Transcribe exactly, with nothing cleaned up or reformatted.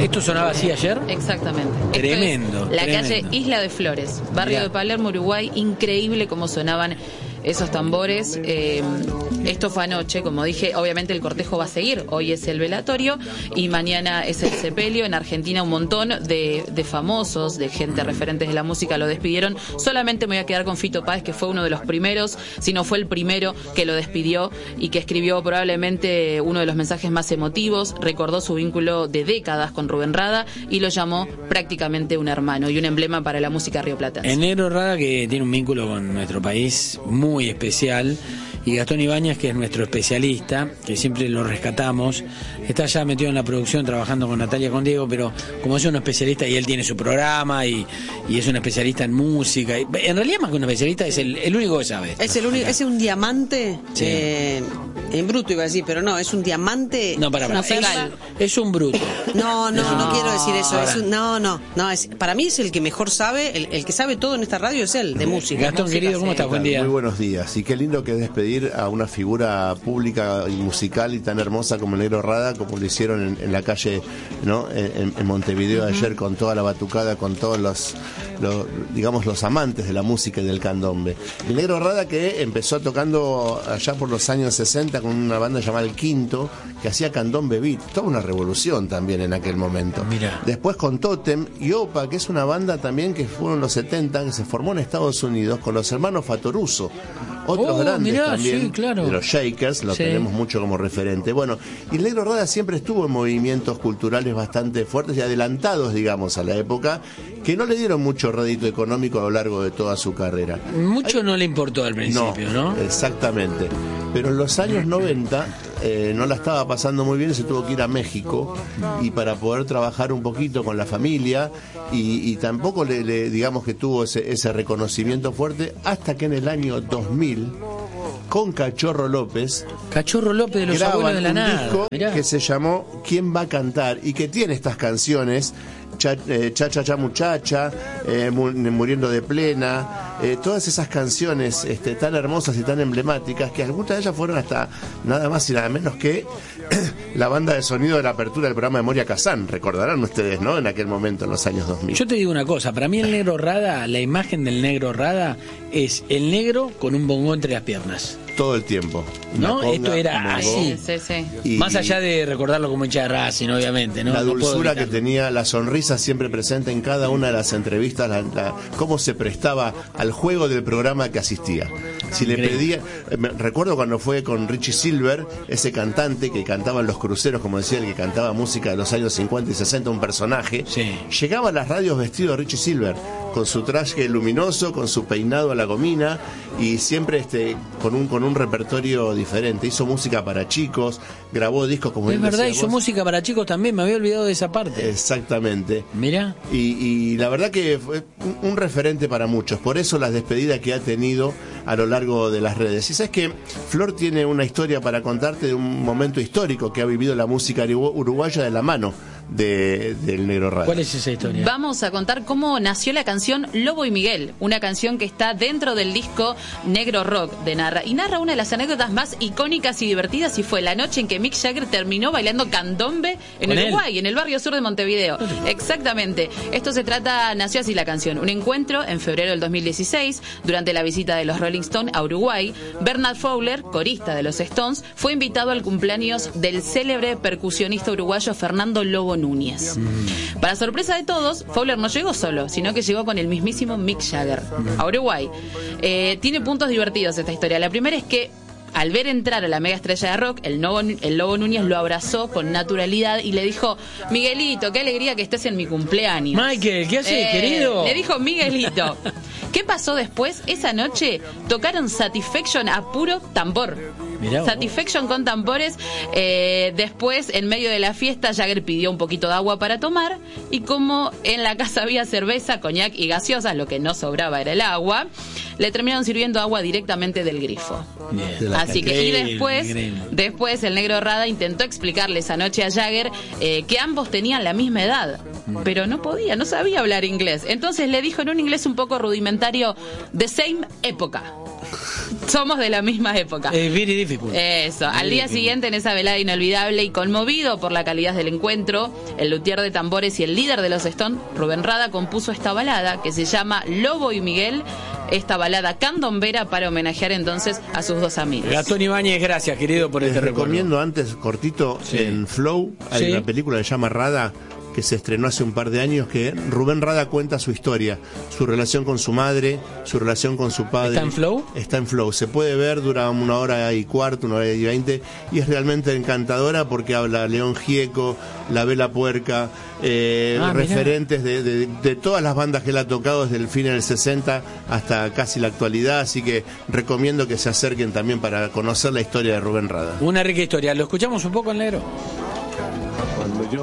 ¿Esto sonaba así ayer? Exactamente. Tremendo. Esto es la tremendo. calle Isla de Flores, barrio Mirá. de Palermo, Uruguay. Increíble cómo sonaban esos tambores. Eh, esto fue anoche, como dije, obviamente el cortejo va a seguir. Hoy es el velatorio y mañana es el sepelio. En Argentina un montón de, de famosos, de gente referentes de la música lo despidieron. Solamente me voy a quedar con Fito Páez, que fue uno de los primeros, si no fue el primero que lo despidió y que escribió probablemente uno de los mensajes más emotivos. Recordó su vínculo de décadas con Rubén Rada y lo llamó prácticamente un hermano y un emblema para la música rioplatense. El Negro Rada, que tiene un vínculo con nuestro país muy especial, y Gastón Ibáñez, que es nuestro especialista, que siempre lo rescatamos, está ya metido en la producción trabajando con Natalia, con Diego, pero como es un especialista y él tiene su programa y, y es un especialista en música, y, en realidad más que un especialista es el, el único que sabe. Es el único, es un diamante, Sí. eh, en bruto iba a decir, pero no, es un diamante. No, para, para. no, Es, es un bruto. No, no, no, no quiero decir eso. Ahora. Es un, no, no, no. Es, para mí es el que mejor sabe, el, el que sabe todo en esta radio es él, de música. Gastón, música, querido, ¿cómo sí. estás? Buen día. Muy buenos días. Y qué lindo que despedir a una figura pública y musical y tan hermosa como el Negro Rada, como lo hicieron en, en la calle, ¿no? en, en Montevideo uh-huh. ayer, con toda la batucada, con todos los, los, digamos, los amantes de la música y del candombe. El Negro Rada, que empezó tocando allá por los años sesenta con una banda llamada El Quinto, que hacía candombe beat, toda una revolución también en aquel momento. Mirá. Después con Totem y Opa, que es una banda también que fueron en los setenta, que se formó en Estados Unidos con los hermanos Fatoruso, otros Oh, grandes mirá, también, sí, claro. de los Shakers, lo Sí. tenemos mucho como referente. Bueno, y el Negro Rada siempre estuvo en movimientos culturales bastante fuertes y adelantados, digamos, a la época, que no le dieron mucho rédito económico a lo largo de toda su carrera. Mucho no le importó al principio, ¿no? Exactamente. Pero en los años noventa eh, no la estaba pasando muy bien, se tuvo que ir a México y para poder trabajar un poquito con la familia y, y tampoco le, le digamos que tuvo ese, ese reconocimiento fuerte hasta que en el año dos mil con Cachorro López Cachorro López de los graban abuelos de la un nada. disco Mirá. que se llamó ¿Quién va a cantar? Y que tiene estas canciones Cha eh, Cha, cha, cha muchacha, eh, mu Muriendo de plena, eh, todas esas canciones este, tan hermosas y tan emblemáticas, que algunas de ellas fueron hasta nada más y nada menos que la banda de sonido de la apertura del programa de Moria Kazán, recordarán ustedes, ¿no? En aquel momento, en los años dos mil. Yo te digo una cosa, para mí el Negro Rada, la imagen del Negro Rada es el negro con un bongo entre las piernas. Todo el tiempo. ¿No? Una conga, Esto era un bongo. así. Sí, sí. Y- Más allá de recordarlo como hincha de Racing, obviamente, ¿no? La No puedo dulzura que evitarlo. tenía, la sonrisa siempre presente en cada una de las entrevistas, la, la- cómo se prestaba al juego del programa que asistía. Si le Increíble. pedía, eh, me- recuerdo cuando fue con Richie Silver, ese cantante que cantaba en los cruceros, como decía, el que cantaba música de los años cincuenta y sesenta, un personaje, Sí. llegaba a las radios vestido de Richie Silver, con su traje luminoso, con su peinado a la gomina y siempre este con un con un repertorio diferente. Hizo música para chicos, grabó discos como Es bien verdad, decía hizo vos. música para chicos también, me había olvidado de esa parte. Exactamente. Mirá. Y, y la verdad que fue un, un referente para muchos, por eso las despedidas que ha tenido a lo largo de las redes. Y sabes que Flor tiene una historia para contarte de un momento histórico que ha vivido la música uruguaya de la mano de, del Negro Rada. ¿Cuál es esa historia? Vamos a contar cómo nació la canción Lobo y Miguel, una canción que está dentro del disco Negro Rock de Narra. Y narra una de las anécdotas más icónicas y divertidas, y fue la noche en que Mick Jagger terminó bailando candombe en ¿Con Uruguay, él? en el barrio sur de Montevideo. Exactamente. Esto se trata, nació así la canción. Un encuentro en febrero del dos mil dieciséis, durante la visita de los Rolling Stones a Uruguay. Bernard Fowler, corista de los Stones, fue invitado al cumpleaños del célebre percusionista uruguayo Fernando Lobo Núñez. Mm. Para sorpresa de todos, Fowler no llegó solo, sino que llegó con el mismísimo Mick Jagger a Uruguay. Eh, tiene puntos divertidos esta historia. La primera es que al ver entrar a la mega estrella de rock, el, Lobo, el Lobo Núñez lo abrazó con naturalidad y le dijo: Miguelito, qué alegría que estés en mi cumpleaños. Michael, ¿qué haces, Eh, querido? Le dijo Miguelito. ¿Qué pasó después? Esa noche tocaron Satisfaction a puro tambor. Mirá vos. Satisfaction con tambores. Eh, después, en medio de la fiesta, Jagger pidió un poquito de agua para tomar, y como en la casa había cerveza, coñac y gaseosas, lo que no sobraba era el agua, le terminaron sirviendo agua directamente del grifo. Bien. Así que, y Increíble, después, increíble. después el Negro Rada intentó explicarle esa noche a Jagger eh, que ambos tenían la misma edad, pero no podía, no sabía hablar inglés. Entonces le dijo en un inglés un poco rudimentario: the same época. somos de la misma época. Es very difficult. Eso, al Very día difficult. siguiente, en esa velada inolvidable y conmovido por la calidad del encuentro, el luthier de tambores y el líder de los Stones, Rubén Rada, compuso esta balada que se llama Lobo y Miguel, esta balada candombera para homenajear entonces a sus dos amigos. Gastón Ibáñez, gracias, querido, por Les este recuerdo. recomiendo antes, cortito, Sí. en Flow, hay Sí. una película que se llama Rada, que se estrenó hace un par de años, que Rubén Rada cuenta su historia, su relación con su madre, su relación con su padre. ¿Está en Flow? Está en Flow. Se puede ver, dura una hora y cuarto, una hora y veinte, y es realmente encantadora porque habla León Gieco, La Vela Puerca, eh, Ah, referentes de, de, de todas las bandas que él ha tocado desde el fin del sesenta hasta casi la actualidad, así que recomiendo que se acerquen también para conocer la historia de Rubén Rada. Una rica historia. ¿Lo escuchamos un poco, el negro? Cuando yo